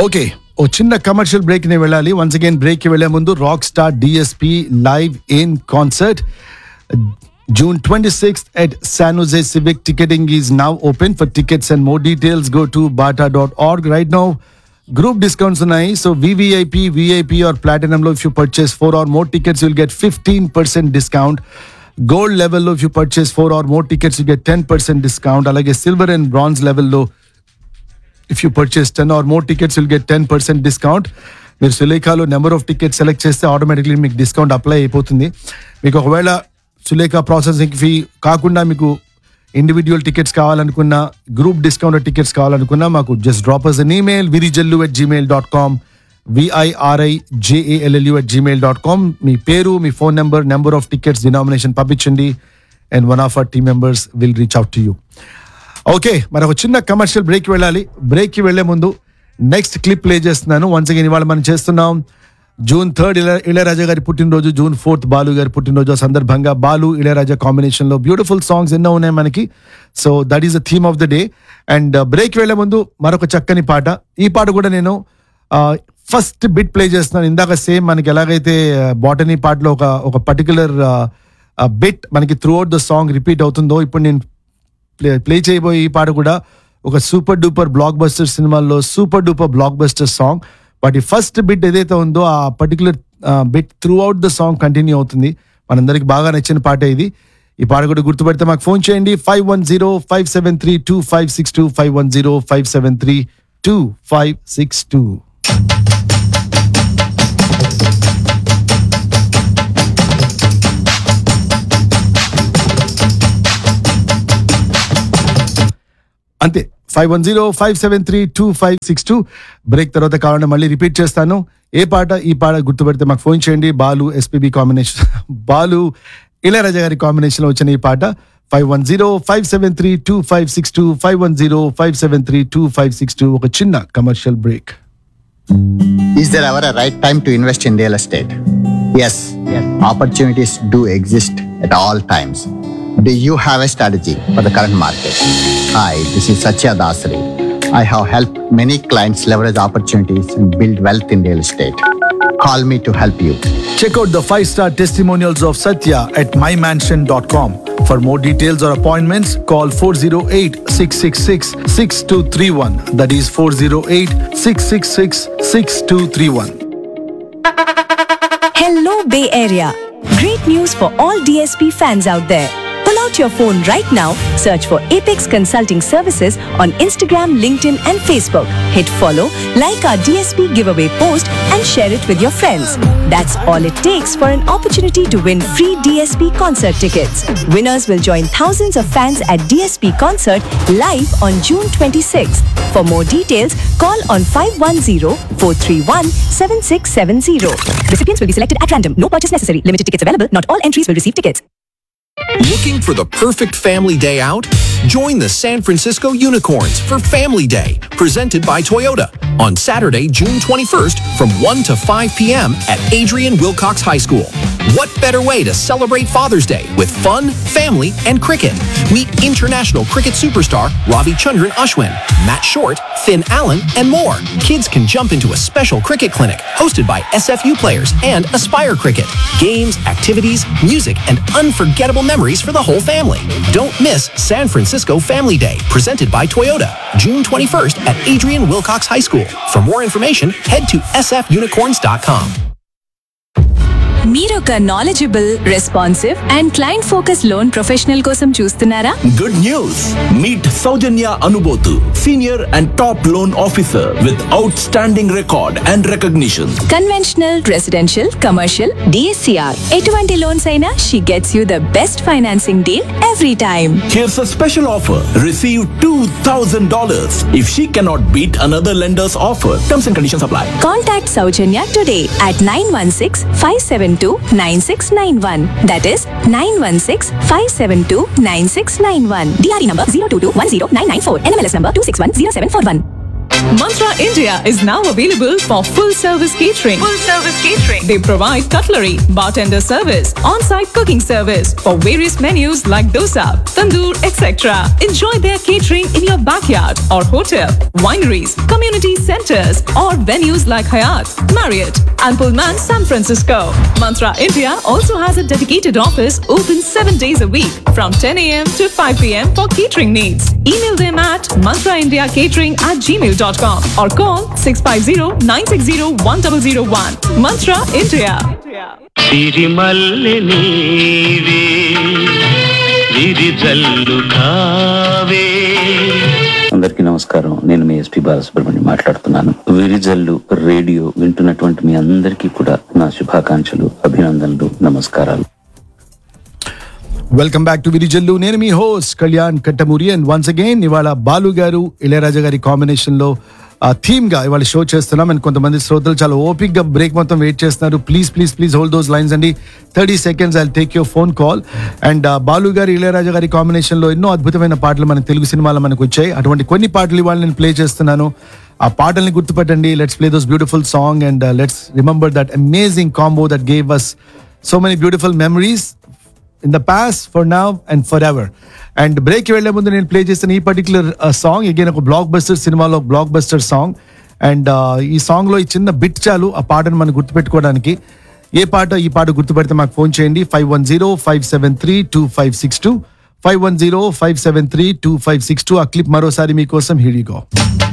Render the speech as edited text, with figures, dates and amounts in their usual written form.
Okay, ఓ చిన్న commercial break ని వెళ్ళాలి. వన్స్ అగైన్ బ్రేక్ కి వెళ్లే ముందు rock star DSP live in concert June 26th at San Jose Civic. Ticketing is now open. For tickets and more details, go to bata.org. Right now, group discounts ఉన్నాయి. So VVIP, VIP or Platinum లో if you purchase 4 or more tickets, you'll get 15% discount. Gold level లో if you purchase 4 or more tickets, you get 10% discount. అలాగే Silver and Bronze level లో if you purchase 10 or more tickets, you'll get 10% discount. మీరు సులేఖాలో number of tickets select చేస్తే automatically మీకు discount apply అయిపోతుంది. మీకు ఒకవేళ Sulekha processing fee కాకుండా మీకు ఇండివిజువల్ టికెట్స్ కావాలనుకున్నా, గ్రూప్ డిస్కౌంట్ టికెట్స్ కావాలనుకున్నా, మాకు just drop us an email virijallu@gmail.com, virijallu@gmail.com. మీ పేరు, మీ phone number of tickets, denomination పంపించండి and one of our team members will reach out to you. Okay, మరి ఒక చిన్న కమర్షియల్ బ్రేక్ వెళ్ళాలి. బ్రేక్కి వెళ్లే ముందు నెక్స్ట్ క్లిప్ ప్లే చేస్తున్నాను. వన్స్ అగైన్ ఇవాళ మనం చేస్తున్నాం June 3rd ఇళయరాజా గారి పుట్టినరోజు, June 4th బాలు గారి పుట్టినరోజు సందర్భంగా బాలు ఇళయరాజా కాంబినేషన్ లో బ్యూటిఫుల్ సాంగ్స్ ఎన్నో ఉన్నాయి మనకి. So that is the theme of the day. And break వెళ్లే ముందు మరొక చక్కని పాట. ఈ పాట కూడా నేను ఫస్ట్ బిట్ ప్లే చేస్తున్నాను. ఇందాక సేమ్ మనకి ఎలాగైతే బాటనీ పాటలో ఒక పర్టికులర్ బిట్ మనకి through out the song repeat అవుతుందో, ఇప్పుడు నేను ప్లే చేయబోయే ఈ పాట కూడా ఒక సూపర్ డూపర్ బ్లాక్ బస్టర్ సినిమాల్లో super duper block buster song. But ఈ ఫస్ట్ బిట్ ఏదైతే ఉందో ఆ particular bit through out the song continue అవుతుంది. మనందరికి బాగా నచ్చిన పాట ఇది. ఈ పాట కూడా గుర్తుపెడితే మాకు ఫోన్ చేయండి 510-573-2562, 510-573-2562. అంతే, 510-573-2562. బ్రేక్ తర్వాత కావాలంటే మళ్ళీ రిపీట్ చేస్తాను ఏ పాట. ఈ పాట గుర్తుపెడితే మాకు ఫోన్ చేయండి. బాలు SPB కాంబినేషన్, బాలు ఇళయరాజా గారి కాంబినేషన్ లో వచ్చిన ఈ పాట 510-573-2562, 510-573-2562. ఒక చిన్న commercial break. Is there ever a right time to invest in real estate? Yes. Opportunities do exist at all times. Do you have a strategy for the current market? Hi, this is Satya Dasri. I have helped many clients leverage opportunities and build wealth in real estate. Call me to help you. Check out the 5-star testimonials of Satya at mymansion.com. For more details or appointments, call 408-666-6231. That is 408-666-6231. Hello, Bay Area. Great news for all DSP fans out there. Pull out your phone right now, search for Apex Consulting Services on Instagram, LinkedIn and Facebook. Hit follow, like our DSP giveaway post and share it with your friends. That's all it takes for an opportunity to win free DSP concert tickets. Winners will join thousands of fans at DSP concert live on June 26th. For more details, call on 510-431-7670. Recipients will be selected at random. No purchase necessary. Limited tickets available. Not all entries will receive tickets. Looking for the perfect family day out? Join the San Francisco Unicorns for Family Day, presented by Toyota, on Saturday, June 21st from 1 to 5 p.m. at Adrian Wilcox High School. What better way to celebrate Father's Day with fun, family, and cricket? Meet international cricket superstar Ravi Chandran Ashwin, Matt Short, Finn Allen, and more. Kids can jump into a special cricket clinic hosted by SFU players and Aspire Cricket. Games, activities, music, and unforgettable memories for the whole family. Don't miss San Francisco Family Day, presented by Toyota, June 21st at Adrian Wilcox High School. For more information, head to sfunicorns.com. మీరొక knowledgeable, responsive and client focus loan professional కోసం చూస్తున్నారా? Good news! Meet Saujanya Anubotu, Senior and Top Loan Officer with outstanding record and recognition. Conventional, residential, commercial, DSCR ఎటువంటి loans అయినా she gets you the best financing deal every time. Here's a special offer. Receive $2,000 if she cannot beat another lender's offer. Terms and conditions apply. Contact Saujanya today at 916-572-9691. That is 916-572-9691. DRE number 022109994. NMLS number 26107141. Mantra India is now available for full service catering. They provide cutlery, bartender service, on-site cooking service for various menus like dosa, tandoor, etc. Enjoy their catering in your backyard or hotel, wineries, community centers or venues like Hyatt, Marriott and Pullman San Francisco. Mantra India also has a dedicated office open 7 days a week from 10 a.m. to 5 p.m. for catering needs. Email them at mantraindiacatering@gmail.com or call 650-960-1001. Mantra India. సిరిమల్లె నీవే విరిజల్లు కావే. అందరికీ నమస్కారం. నేను మీ SP Balasubrahmanyam మాట్లాడుతున్నాను. Virijallu radio వింటున్నటువంటి మీ అందరికీ కూడా నా శుభాకాంక్షలు, అభినందనలు, నమస్కారాలు. Welcome back to Virijallu. నేను మీ host Kalyan Kattamuri. And once again ఇవాళ బాలు గారు ఇళయరాజా గారి కాంబినేషన్ లో థీమ్ గా ఇవాళ షో చేస్తున్నాం. అండ్ కొంతమంది శ్రోతలు చాలా ఓపిక్ గా బ్రేక్ మొత్తం వెయిట్ చేస్తున్నారు. ప్లీజ్ హోల్డ్ దోస్ లైన్స్ అండి. 30 seconds I take your phone call. And Balu గారి ఇళయరాజా గారి కాంబినేషన్ లో ఎన్నో అద్భుతమైన పాటలు మన తెలుగు సినిమాలో మనకు వచ్చాయి. అటువంటి కొన్ని పాటలు ఇవాళ నేను ప్లే చేస్తున్నాను. ఆ పాటల్ని గుర్తుపెట్టండి. Let's play those beautiful song and let's remember that amazing combo that gave us so many beautiful memories in the past, for now and forever. And break వెళ్లే ముందు నేను ప్లే చేసిన ఈ పర్టికులర్ సాంగ్ అగైన్ ఒక block buster సినిమాలో block buster song. And ఈ song లో ఈ చిన్న బిట్ చాలు ఆ పాటను మనం గుర్తుపెట్టుకోవడానికి. ఏ పాట ఈ పాట గుర్తుపెడితే మాకు ఫోన్ చేయండి 510-573-2562 510-573-2562. ఆ క్లిప్ మరోసారి మీకోసం. Here you go.